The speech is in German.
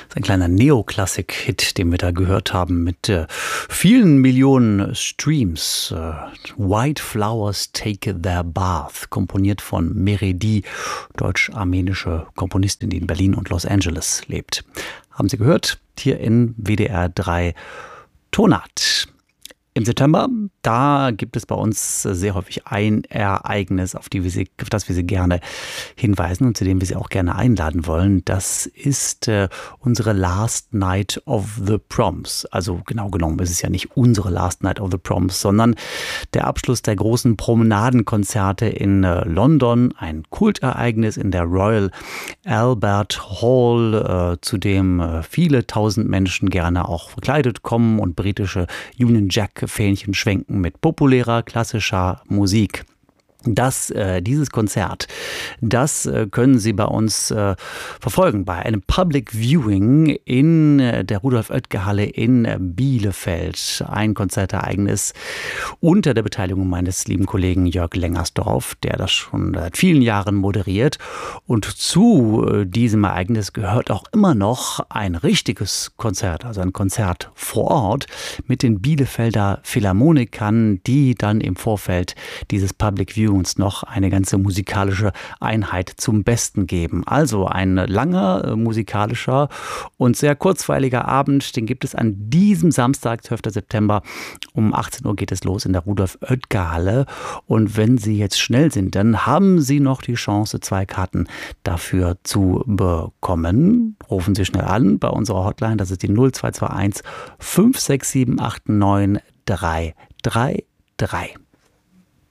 Das ist ein kleiner Neoklassik-Hit, den wir da gehört haben, mit vielen Millionen Streams. White Flowers Take Their Bath, komponiert von Meredi, deutsch-armenische Komponistin, die in Berlin und Los Angeles lebt. Haben Sie gehört? Hier in WDR 3 Tonart. Im September, da gibt es bei uns sehr häufig ein Ereignis, auf das wir Sie gerne hinweisen und zu dem wir Sie auch gerne einladen wollen. Das ist unsere Last Night of the Proms. Also genau genommen ist es ja nicht unsere Last Night of the Proms, sondern der Abschluss der großen Promenadenkonzerte in London. Ein Kultereignis in der Royal Albert Hall, zu dem viele tausend Menschen gerne auch verkleidet kommen und britische Union Jack Fähnchen schwenken mit populärer, klassischer Musik. Dieses Konzert, das können Sie bei uns verfolgen bei einem Public Viewing in der Rudolf-Oetker-Halle in Bielefeld. Ein Konzertereignis unter der Beteiligung meines lieben Kollegen Jörg Lengersdorf, der das schon seit vielen Jahren moderiert. Und zu diesem Ereignis gehört auch immer noch ein richtiges Konzert, also ein Konzert vor Ort mit den Bielefelder Philharmonikern, die dann im Vorfeld dieses Public Viewing uns noch eine ganze musikalische Einheit zum Besten geben. Also ein langer musikalischer und sehr kurzweiliger Abend, den gibt es an diesem Samstag, 12. September, um 18 Uhr geht es los in der Rudolf-Oetker-Halle. Und wenn Sie jetzt schnell sind, dann haben Sie noch die Chance, 2 Karten dafür zu bekommen. Rufen Sie schnell an bei unserer Hotline, das ist die 0221 567 89 333.